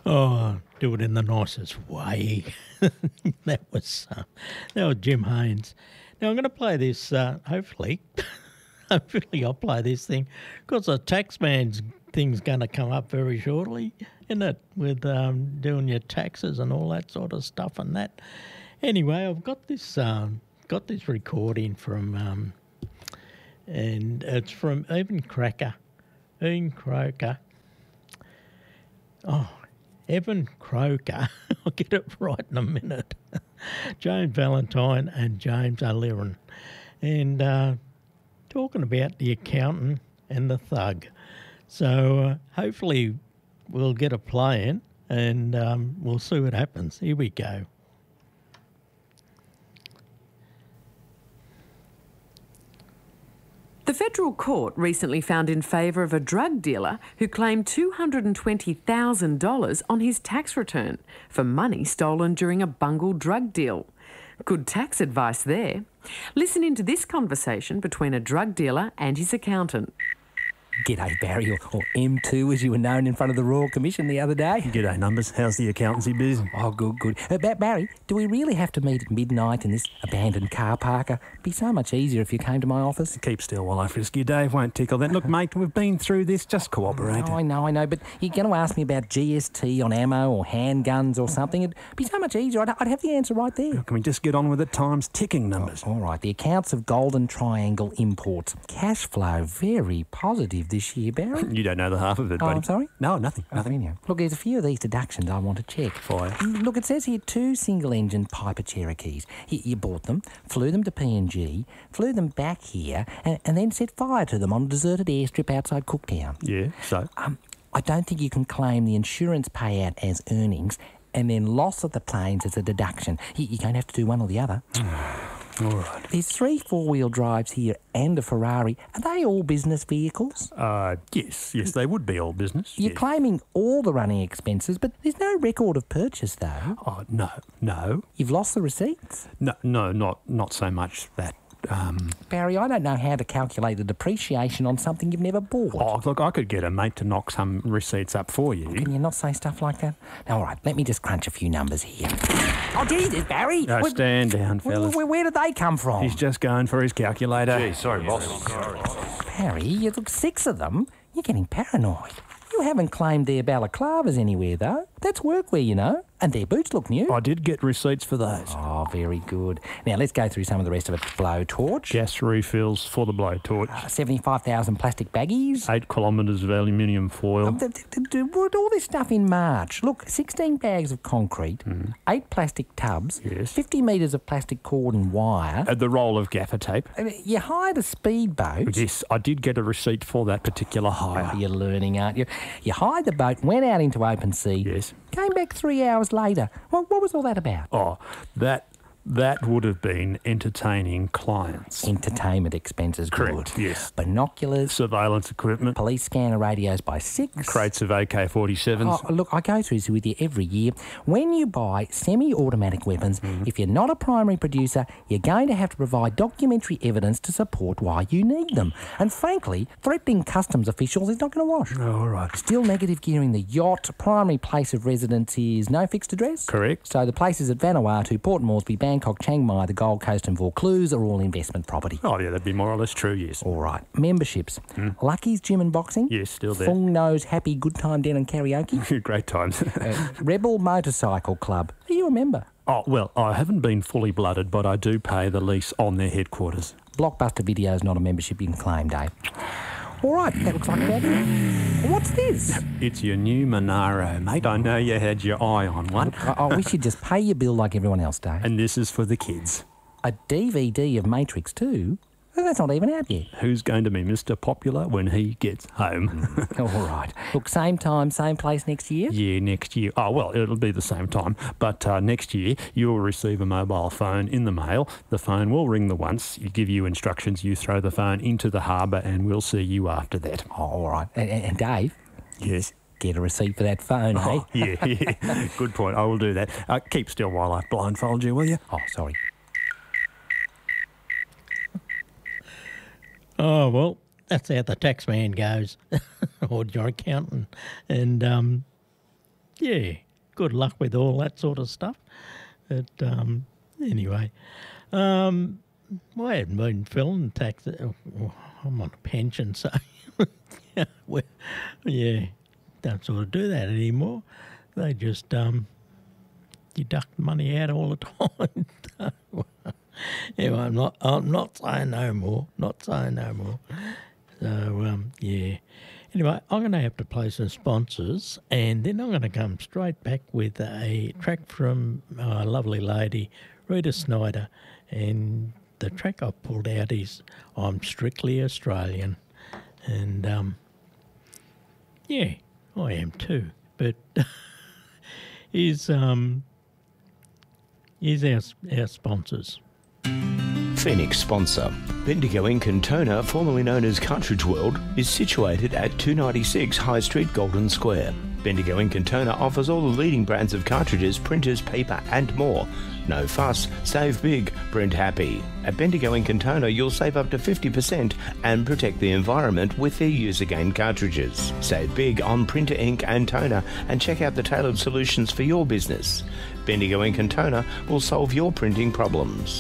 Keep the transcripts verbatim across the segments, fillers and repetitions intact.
Oh, do it in the nicest way. that was uh, that was Jim Haynes. Now I'm going to play this. Uh, hopefully, hopefully I'll play this thing because the taxman's thing's going to come up very shortly, isn't it? With um, doing your taxes and all that sort of stuff and that. Anyway, I've got this um, got this recording from, um, and it's from Evan Cracker, Ian Croker. Oh. Evan Croker, I'll get it right in a minute, James Valentine and James O'Leary, and uh, talking about the accountant and the thug. So uh, hopefully we'll get a play in and um, we'll see what happens. Here we go. The federal court recently found in favour of a drug dealer who claimed two hundred twenty thousand dollars on his tax return for money stolen during a bungled drug deal. Good tax advice there. Listen into this conversation between a drug dealer and his accountant. G'day, Barry, or, or M two as you were known in front of the Royal Commission the other day. G'day, Numbers. How's the accountancy biz? Oh, good, good. Uh, ba- Barry, do we really have to meet at midnight in this abandoned car parker? It'd be so much easier if you came to my office. Keep still while I frisk you, Dave. Won't tickle that. Look, mate, we've been through this. Just cooperate. Oh, I know, I know, but you're going to ask me about G S T on ammo or handguns or something. It'd be so much easier. I'd, I'd have the answer right there. Can we just get on with it? Time's ticking, Numbers. Oh, all right, the accounts of Golden Triangle Imports. Cash flow very positive this year, Barry. You don't know the half of it, Oh, buddy. I'm sorry? No, nothing, nothing. Oh, anyhow. Look, there's a few of these deductions I want to check. Fire. Look, it says here two single-engine Piper Cherokees. You, you bought them, flew them to P and G, flew them back here, and, and then set fire to them on a deserted airstrip outside Cooktown. Yeah, so? Um, I don't think you can claim the insurance payout as earnings and then loss of the planes as a deduction. You, you're going to have to do one or the other. All right. There's three four-wheel drives here and a Ferrari. Are they all business vehicles? Uh, yes, yes, they would be all business. You're yes. claiming all the running expenses, but there's no record of purchase, though. Oh, no, no. You've lost the receipts? No, no, not not so much that. Um, Barry, I don't know how to calculate the depreciation on something you've never bought. oh, look, I could get a mate to knock some receipts up for you. Can you not say stuff like that? Now, all right, let me just crunch a few numbers here. Oh, Jesus, Barry! No, Where- stand down, fellas. Where, where did they come from? He's just going for his calculator. Gee, sorry, boss. Barry, you look six of them. You're getting paranoid. You haven't claimed their balaclavas anywhere, though. That's workwear, you know. And their boots look new. I did get receipts for those. Oh, very good. Now, let's go through some of the rest of it. Blowtorch. Gas refills for the blowtorch. Uh, seventy-five thousand plastic baggies. Eight kilometres of aluminium foil. Um, th- th- th- th- what- all this stuff in March. Look, sixteen bags of concrete, eight plastic tubs, Yes. fifty metres of plastic cord and wire. Uh, the roll of gaffer tape. Uh, you hired a speedboat. Yes, I did get a receipt for that particular hire. Oh, you're learning, aren't you? You hired the boat, went out into open sea. Yes. Came back three hours later. Well, what was all that about? Oh, that that would have been entertaining clients. Entertainment expenses, Correct, good. yes. Binoculars, Surveillance equipment. police scanner radios by six. Crates of A K forty-sevens. Oh, look, I go through this with you every year. When you buy semi-automatic weapons, if you're not a primary producer, you're going to have to provide documentary evidence to support why you need them. And frankly, threatening customs officials is not going to wash. Oh, all right. Still negative gearing the yacht. Primary place of residence is no fixed address. Correct. So the places at Vanuatu, Port Moresby, Bangkok, Chiang Mai, the Gold Coast and Vaucluse are all investment property. Oh, yeah, that'd be more or less true, yes. All right. Memberships. Lucky's Gym and Boxing. Yes, still there. Fung Nose Happy Good Time Den and Karaoke. Great times. uh, Rebel Motorcycle Club. Are you a member? Oh, well, I haven't been fully blooded, but I do pay the lease on their headquarters. Blockbuster Video is not a membership you can claim, Dave. All right, that looks like about it. What's this? It's your new Monaro, mate. I know you had your eye on one. I, I wish you'd just pay your bill like everyone else, Dave. And this is for the kids. A D V D of Matrix two? Well, that's not even out yet. Who's going to be Mister Popular when he gets home? All right. Look, same time, same place next year? Yeah, next year. Oh, well, it'll be the same time. But uh, next year, you'll receive a mobile phone in the mail. The phone will ring the once. You give you instructions. You throw the phone into the harbour and we'll see you after that. Oh, all right. And, and and Dave? Yes. Get a receipt for that phone, Oh, hey? yeah, yeah. Good point. I will do that. Uh, keep still while I blindfold you, will you? Oh, sorry. Oh, well, that's how the tax man goes, or your accountant. And um, yeah, good luck with all that sort of stuff. But um, anyway, um, well, I haven't been filling tax. Oh, I'm on a pension, so yeah, well, yeah, don't sort of do that anymore. They just um, deduct money out all the time. Anyway, I'm not. I'm not saying no more. Not saying no more. So um, yeah. Anyway, I'm going to have to play some sponsors, and then I'm going to come straight back with a track from a lovely lady, Rita Snyder, and the track I pulled out is "I'm Strictly Australian," and um, yeah, I am too. But here's um, here's our our sponsors. Phoenix sponsor. Bendigo Ink and Toner, formerly known as Cartridge World, is situated at two ninety-six High Street, Golden Square. Bendigo Ink and Toner offers all the leading brands of cartridges, printers, paper and more. No fuss, save big, print happy. At Bendigo Ink and Toner, you'll save up to fifty percent and protect the environment with their use-again cartridges. Save big on printer ink and toner and check out the tailored solutions for your business. Bendigo Ink and Toner will solve your printing problems.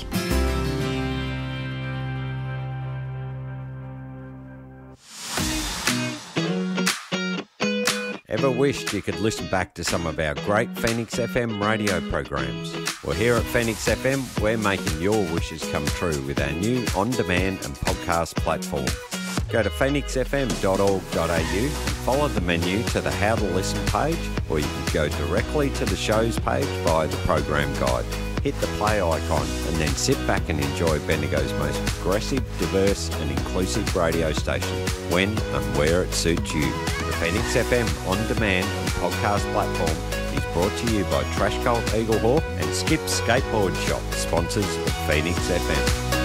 Ever wished you could listen back to some of our great Phoenix F M radio programs? Well, here at Phoenix F M, we're making your wishes come true with our new on-demand and podcast platform. Go to phoenix f m dot org dot a u and follow the menu to the How to Listen page, or you can go directly to the shows page via the program guide. Hit the play icon and then sit back and enjoy Bendigo's most progressive, diverse and inclusive radio station when and where it suits you. The Phoenix F M on-demand and podcast platform is brought to you by Trash Cult Eaglehawk and Skip Skateboard Shop, sponsors of Phoenix F M.